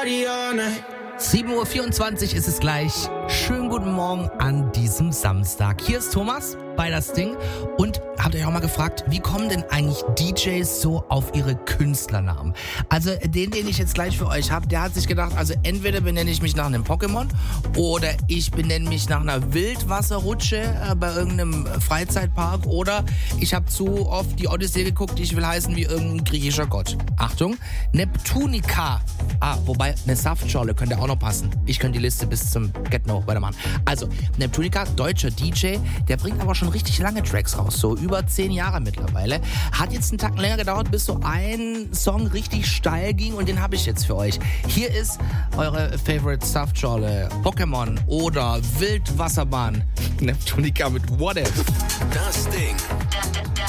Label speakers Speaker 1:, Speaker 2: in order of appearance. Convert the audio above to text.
Speaker 1: party all night.
Speaker 2: 7.24 Uhr ist es gleich. Schönen guten Morgen an diesem Samstag. Hier ist Thomas bei Das Ding. Und habt ihr euch auch mal gefragt, wie kommen denn eigentlich DJs so auf ihre Künstlernamen? Also den ich jetzt gleich für euch habe, der hat sich gedacht, also entweder benenne ich mich nach einem Pokémon oder ich benenne mich nach einer Wildwasserrutsche bei irgendeinem Freizeitpark oder ich habe zu oft die Odyssee geguckt, ich will heißen wie irgendein griechischer Gott. Achtung, Neptunica. Wobei eine Saftschorle könnte auch noch passen. Ich könnte die Liste bis zum Get-No weitermachen. Also, Neptunica, deutscher DJ, der bringt aber schon richtig lange Tracks raus, so über 10 Jahre mittlerweile. Hat jetzt einen Tag länger gedauert, bis so ein Song richtig steil ging und den habe ich jetzt für euch. Hier ist eure Favorite Saftschorle, Pokémon oder Wildwasserbahn. Neptunica mit What If.
Speaker 3: Das Ding.